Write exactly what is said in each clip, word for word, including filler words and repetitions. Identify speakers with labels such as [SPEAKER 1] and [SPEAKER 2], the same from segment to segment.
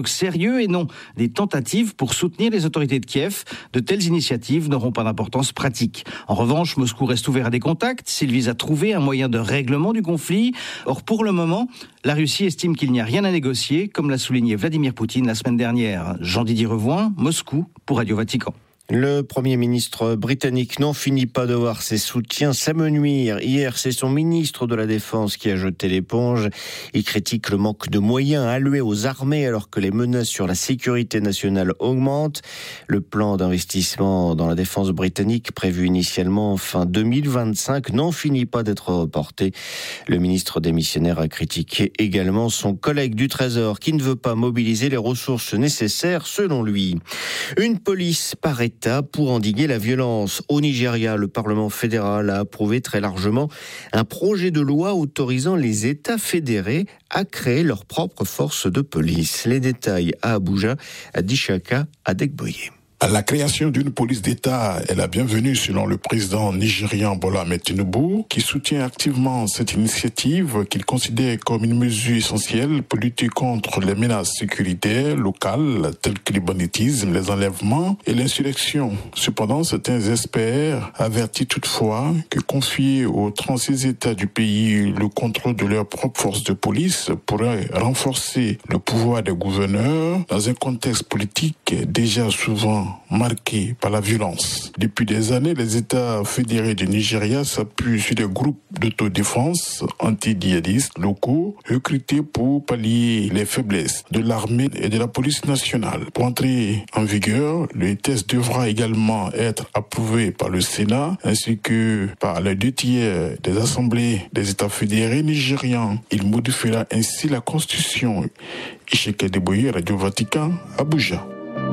[SPEAKER 1] Sérieux et non des tentatives pour soutenir les autorités de Kiev. De telles initiatives n'auront pas d'importance pratique. En revanche, Moscou reste ouvert à des contacts s'il vise à trouver un moyen de règlement du conflit. Or, pour le moment, la Russie estime qu'il n'y a rien à négocier, comme l'a souligné Vladimir Poutine la semaine dernière. Jean-Didier Revoin, Moscou, pour Radio Vatican.
[SPEAKER 2] Le Premier ministre britannique n'en finit pas de voir ses soutiens s'amenuire. Hier, c'est son ministre de la Défense qui a jeté l'éponge. Il critique le manque de moyens alloués aux armées alors que les menaces sur la sécurité nationale augmentent. Le plan d'investissement dans la défense britannique, prévu initialement fin deux mille vingt-cinq, n'en finit pas d'être reporté. Le ministre démissionnaire a critiqué également son collègue du Trésor qui ne veut pas mobiliser les ressources nécessaires selon lui. Une police par État pour endiguer la violence. Au Nigeria, le Parlement fédéral a approuvé très largement un projet de loi autorisant les États fédérés à créer leur propre force de police. Les détails à Abuja, à Dishaka, à Dekboye.
[SPEAKER 3] La création d'une police d'État est la bienvenue selon le président nigérian Bola Ahmed Tinubu, qui soutient activement cette initiative qu'il considère comme une mesure essentielle pour lutter contre les menaces sécuritaires locales telles que les banditismes, les enlèvements et l'insurrection. Cependant, certains experts avertissent toutefois que confier aux trente-six États du pays le contrôle de leur propre force de police pourrait renforcer le pouvoir des gouverneurs dans un contexte politique déjà souvent marqué par la violence. Depuis des années, les États fédérés du Nigeria s'appuient sur des groupes d'autodéfense anti-djihadistes locaux recrutés pour pallier les faiblesses de l'armée et de la police nationale. Pour entrer en vigueur, le test devra également être approuvé par le Sénat ainsi que par les deux tiers des assemblées des États fédérés nigérians. Il modifiera ainsi la Constitution. Isheke Deboye, Radio Vatican, Abuja.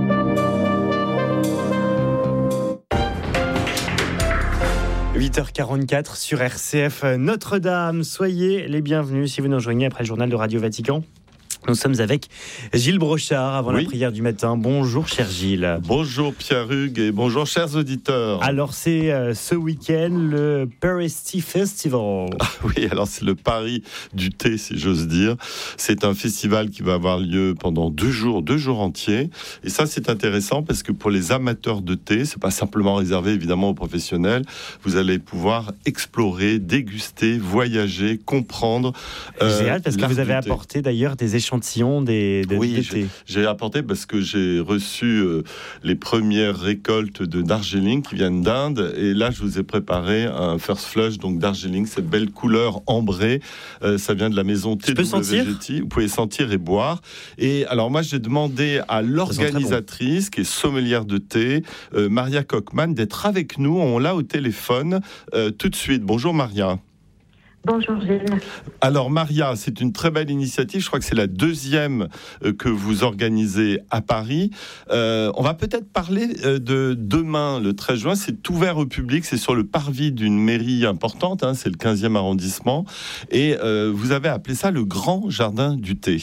[SPEAKER 4] huit heures quarante-quatre sur R C F Notre-Dame. Soyez les bienvenus si vous nous rejoignez après le journal de Radio Vatican. Nous sommes avec Gilles Brochard avant oui. la prière du matin. Bonjour cher Gilles.
[SPEAKER 5] Bonjour Pierre-Hugues et bonjour chers auditeurs.
[SPEAKER 4] Alors c'est euh, ce week-end le Paris Tea Festival.
[SPEAKER 5] Ah, oui, alors c'est le Paris du thé si j'ose dire. C'est un festival qui va avoir lieu pendant deux jours, deux jours entiers. Et ça c'est intéressant parce que pour les amateurs de thé, c'est pas simplement réservé évidemment aux professionnels. Vous allez pouvoir explorer, déguster, voyager, comprendre.
[SPEAKER 4] Euh, J'ai hâte parce que vous avez apporté d'ailleurs des échantillons des, des,
[SPEAKER 5] oui,
[SPEAKER 4] des
[SPEAKER 5] j'ai,
[SPEAKER 4] thés.
[SPEAKER 5] j'ai apporté parce que j'ai reçu euh, les premières récoltes de Darjeeling qui viennent d'Inde et là je vous ai préparé un first flush donc Darjeeling, cette belle couleur ambrée, euh, ça vient de la maison T W G T, vous pouvez sentir et boire. Et alors moi j'ai demandé à l'organisatrice bon. qui est sommelière de thé, euh, Maria Kochman, d'être avec nous, on l'a au téléphone euh, tout de suite. Bonjour Maria.
[SPEAKER 6] Bonjour Gilles.
[SPEAKER 5] Alors Maria, c'est une très belle initiative, je crois que c'est la deuxième euh, que vous organisez à Paris. Euh, on va peut-être parler euh, de demain, le treize juin, c'est ouvert au public, c'est sur le parvis d'une mairie importante, hein, c'est le quinzième arrondissement, et euh, vous avez appelé ça le Grand Jardin du Thé.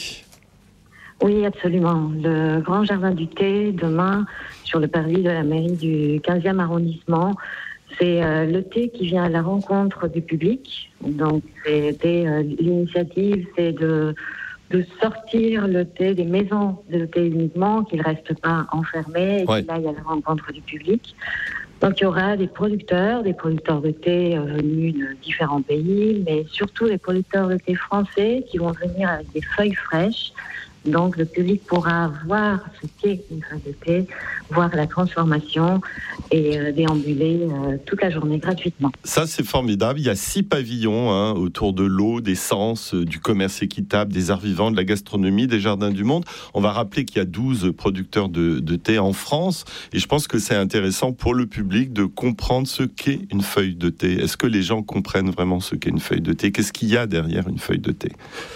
[SPEAKER 6] Oui, absolument. Le Grand Jardin du Thé, demain, sur le parvis de la mairie du quinzième arrondissement. C'est euh, le thé qui vient à la rencontre du public. Donc, c'était, euh, l'initiative, c'est de, de sortir le thé des maisons de thé uniquement, qu'il ne reste pas enfermé et ouais. qu'il aille à la rencontre du public. Donc, il y aura des producteurs, des producteurs de thé euh, venus de différents pays, mais surtout des producteurs de thé français qui vont venir avec des feuilles fraîches. Donc, le public pourra voir ce qu'est une feuille de thé, voir la transformation et euh, déambuler euh, toute la journée gratuitement.
[SPEAKER 5] Ça, c'est formidable. Il y a six pavillons hein, autour de l'eau, des sens, euh, du commerce équitable, des arts vivants, de la gastronomie, des jardins du monde. On va rappeler qu'il y a douze producteurs de, de thé en France. Et je pense que c'est intéressant pour le public de comprendre ce qu'est une feuille de thé. Est-ce que les gens comprennent vraiment ce qu'est une feuille de thé ? Qu'est-ce qu'il y a derrière une feuille de thé ?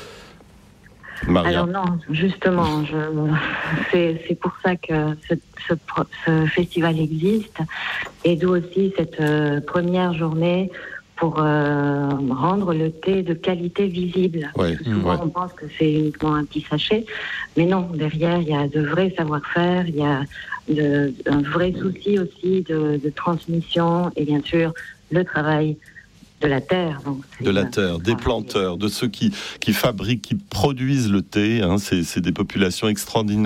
[SPEAKER 5] Maria.
[SPEAKER 6] Alors non, justement, je, c'est, c'est pour ça que ce, ce, ce festival existe et d'où aussi cette euh, première journée pour euh, rendre le thé de qualité visible.
[SPEAKER 5] Ouais,
[SPEAKER 6] souvent,
[SPEAKER 5] ouais.
[SPEAKER 6] on pense que c'est uniquement un petit sachet, mais non, derrière, il y a de vrais savoir-faire, il y a de, un vrai souci aussi de, de transmission et bien sûr le travail de la terre. Donc
[SPEAKER 5] de la terre, des planteurs, de ceux qui, qui fabriquent, qui produisent le thé. Hein, c'est, c'est des populations extraordinaires.